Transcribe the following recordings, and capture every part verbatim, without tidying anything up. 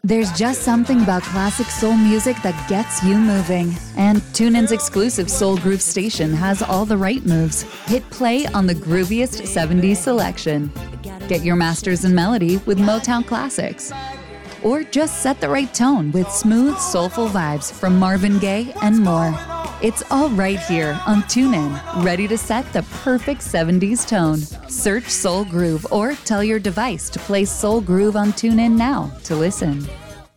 There's just something about classic soul music that gets you moving. And TuneIn's exclusive Soul Groove station has all the right moves. Hit play on the grooviest seventies selection. Get your masters in melody with Motown classics. Or just set the right tone with smooth, soulful vibes from Marvin Gaye and more. It's all right here on TuneIn, ready to set the perfect seventies tone. Search Soul Groove or tell your device to play Soul Groove on TuneIn now to listen.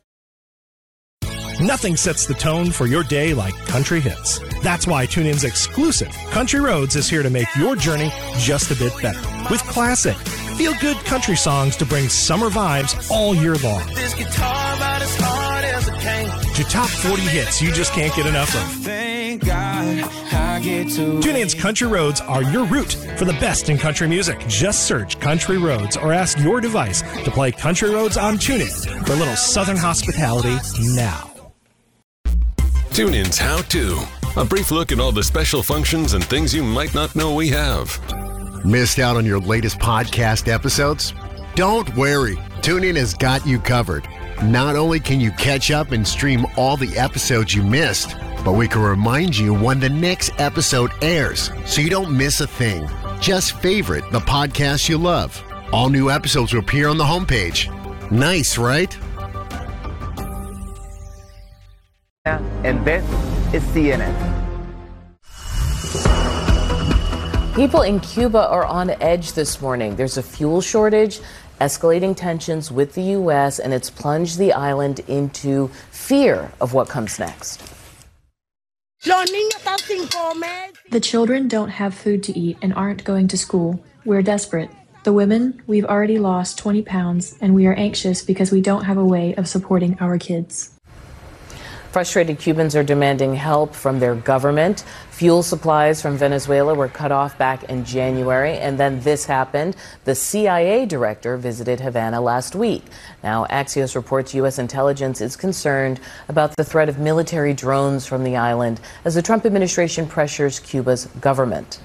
Nothing sets the tone for your day like country hits. That's why TuneIn's exclusive Country Roads is here to make your journey just a bit better. With classic, feel-good country songs to bring summer vibes all year long. This guitar about as hard as it can. To top forty hits you just can't get enough of. Thank God I get to TuneIn's Country Roads are your route for the best in country music. Just search Country Roads or ask your device to play Country Roads on TuneIn for a little Southern hospitality now. TuneIn's How To. A brief look at all the special functions and things you might not know we have. Missed out on your latest podcast episodes? Don't worry. TuneIn has got you covered. Not only can you catch up and stream all the episodes you missed, but we can remind you when the next episode airs so you don't miss a thing. Just favorite the podcast you love. All new episodes will appear on the homepage. Nice, right? And this is C N N. People in Cuba are on edge this morning. There's a fuel shortage, escalating tensions with the U S, and it's plunged the island into fear of what comes next. The children don't have food to eat and aren't going to school. We're desperate. The women, we've already lost twenty pounds, and we are anxious because we don't have a way of supporting our kids. Frustrated Cubans are demanding help from their government. Fuel supplies from Venezuela were cut off back in January, and then this happened. The C I A director visited Havana last week. Now, Axios reports U S intelligence is concerned about the threat of military drones from the island as the Trump administration pressures Cuba's government.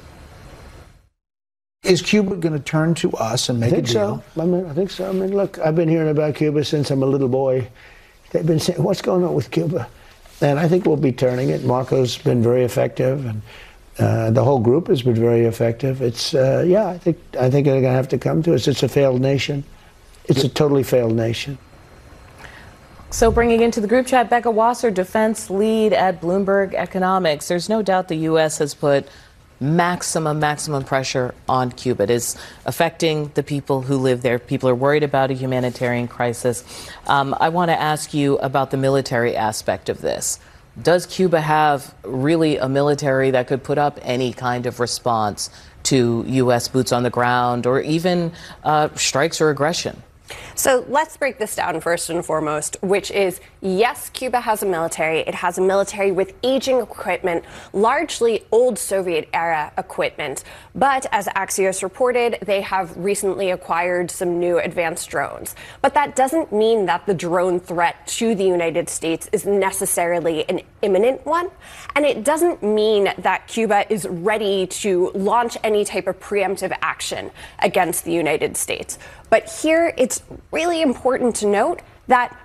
Is Cuba going to turn to us and make I think a deal? So. I mean, I think so. I mean, look, I've been hearing about Cuba since I'm a little boy. They've been saying, what's going on with Cuba? And I think we'll be turning it. Marco's been very effective, and uh, the whole group has been very effective. It's, uh, yeah, I think I think they're going to have to come to us. It's a failed nation. It's a totally failed nation. So bringing into the group chat, Becca Wasser, defense lead at Bloomberg Economics. There's no doubt the U S has put maximum, maximum pressure on Cuba. It is affecting the people who live there. People are worried about a humanitarian crisis. Um, I want to ask you about the military aspect of this. Does Cuba have really a military that could put up any kind of response to U S boots on the ground or even uh, strikes or aggression? So let's break this down first and foremost, which is, yes, Cuba has a military. It has a military with aging equipment, largely old Soviet-era equipment. But as Axios reported, they have recently acquired some new advanced drones. But that doesn't mean that the drone threat to the United States is necessarily an imminent one. And it doesn't mean that Cuba is ready to launch any type of preemptive action against the United States. But here, it's really important to note that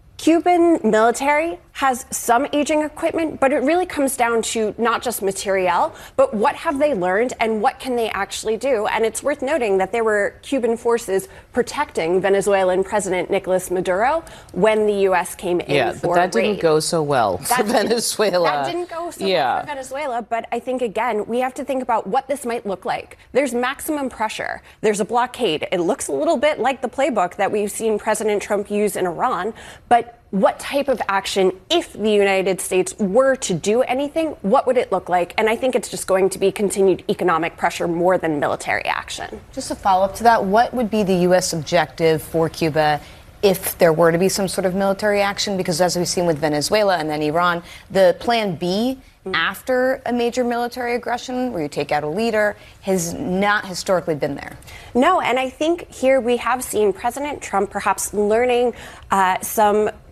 Cuban military has some aging equipment, but it really comes down to not just materiel, but what have they learned and what can they actually do? And it's worth noting that there were Cuban forces protecting Venezuelan President Nicolas Maduro when the U S came in yeah, for but that a raid. didn't go so well that for Venezuela. That didn't go so yeah. well for Venezuela, but I think, again, we have to think about what this might look like. There's maximum pressure. There's a blockade. It looks a little bit like the playbook that we've seen President Trump use in Iran, but what type of action, if the United States were to do anything, what would it look like? And I think it's just going to be continued economic pressure more than military action. Just a follow-up to that, what would be the U S objective for Cuba if there were to be some sort of military action? Because as we've seen with Venezuela and then Iran, the plan B mm-hmm. after a major military aggression where you take out a leader has not historically been there. No, and I think here we have seen President Trump perhaps learning uh, some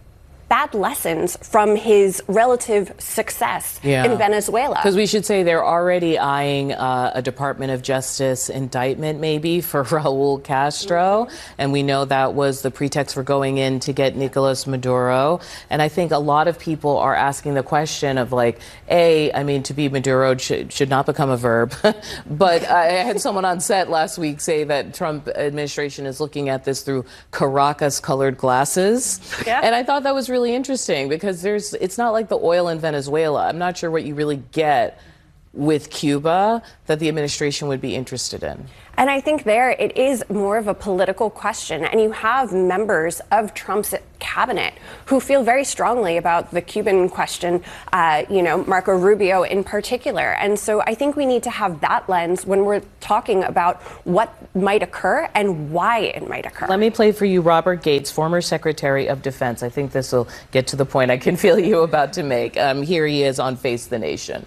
bad lessons from his relative success yeah. in Venezuela. Because we should say they're already eyeing uh, a Department of Justice indictment maybe for Raul Castro. Mm-hmm. And we know that was the pretext for going in to get Nicolas Maduro. And I think a lot of people are asking the question of like, A, I mean, to be Maduro should, should not become a verb. But I had someone on set last week say that Trump administration is looking at this through Caracas-colored glasses. Yeah. And I thought that was really really interesting because there's it's not like the oil in Venezuela. I'm not sure what you really get with Cuba that the administration would be interested in. And I think there it is more of a political question. And you have members of Trump's cabinet who feel very strongly about the Cuban question, uh, you know, Marco Rubio in particular. And so I think we need to have that lens when we're talking about what might occur and why it might occur. Let me play for you Robert Gates, former Secretary of Defense. I think this will get to the point I can feel you about to make. Um, here he is on Face the Nation.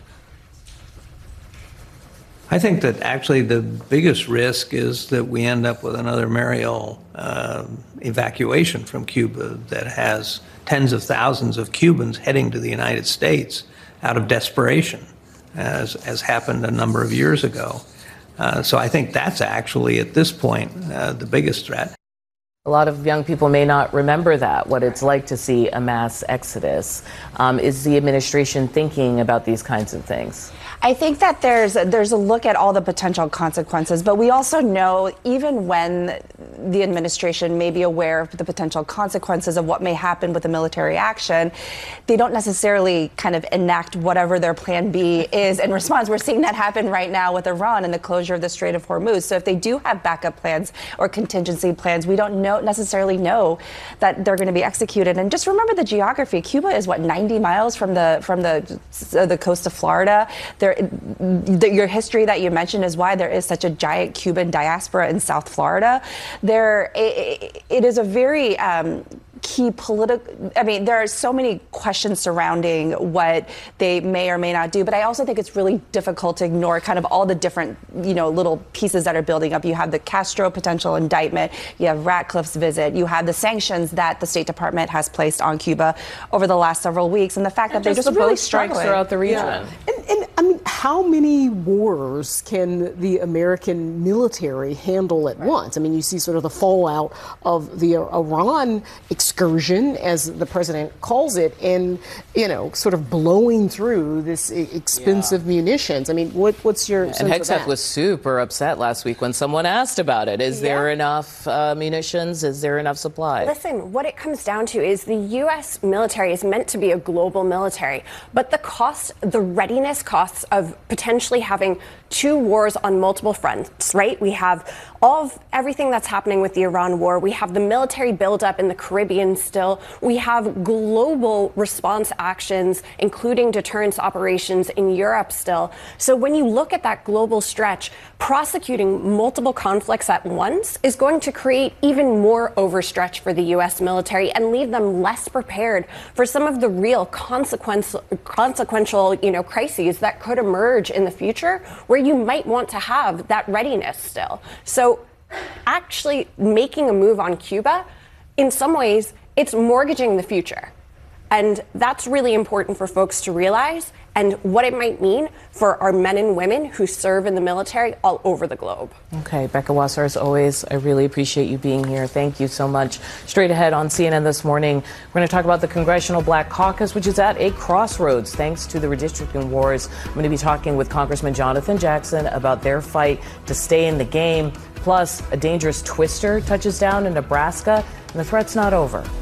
I think that actually the biggest risk is that we end up with another Mariel uh, evacuation from Cuba that has tens of thousands of Cubans heading to the United States out of desperation, as, as happened a number of years ago. Uh, so I think that's actually, at this point, uh, the biggest threat. A lot of young people may not remember that, what it's like to see a mass exodus. Um, is the administration thinking about these kinds of things? I think that there's there's a look at all the potential consequences, but we also know even when the administration may be aware of the potential consequences of what may happen with the military action, they don't necessarily kind of enact whatever their plan B is in response. We're seeing that happen right now with Iran and the closure of the Strait of Hormuz. So if they do have backup plans or contingency plans, we don't know necessarily know that they're going to be executed. And just remember the geography. Cuba is what, ninety miles from the from the uh, the coast of Florida. There, the, your history that you mentioned is why there is such a giant Cuban diaspora in South Florida. There, it, it is a very um, key political, I mean, there are so many questions surrounding what they may or may not do, but I also think it's really difficult to ignore kind of all the different, you know, little pieces that are building up. You have the Castro potential indictment, you have Ratcliffe's visit, you have the sanctions that the State Department has placed on Cuba over the last several weeks, and the fact and that they're just, just really strikes struggling throughout the region. Yeah. And, and I mean, how many wars can the American military handle at right. once? I mean, you see sort of the fallout of the Iran excursion, as the president calls it, and, you know, sort of blowing through this expensive yeah. munitions. I mean, what, what's your and sense of Hegseth that? was super upset last week when someone asked about it. Is yeah. there enough uh, munitions? Is there enough supply? Listen, what it comes down to is the U S military is meant to be a global military, but the cost, the readiness costs of potentially having two wars on multiple fronts, right? We have all of everything that's happening with the Iran war. We have the military buildup in the Caribbean still. We have global response actions, including deterrence operations in Europe still. So when you look at that global stretch, prosecuting multiple conflicts at once is going to create even more overstretch for the U S military and leave them less prepared for some of the real consequential, consequential, you know, crises that could emerge in the future, where you might want to have that readiness still. So actually making a move on Cuba, in some ways, it's mortgaging the future. And that's really important for folks to realize, and what it might mean for our men and women who serve in the military all over the globe. Okay, Becca Wasser, as always, I really appreciate you being here. Thank you so much. Straight ahead on C N N this morning, we're going to talk about the Congressional Black Caucus, which is at a crossroads thanks to the redistricting wars. I'm going to be talking with Congressman Jonathan Jackson about their fight to stay in the game. Plus, a dangerous twister touches down in Nebraska, and the threat's not over.